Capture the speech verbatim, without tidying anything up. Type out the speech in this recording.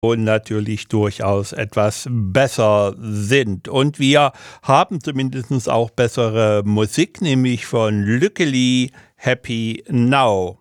und natürlich durchaus etwas besser sind. Und wir haben zumindest auch bessere Musik, nämlich von Lückeli Happy Now.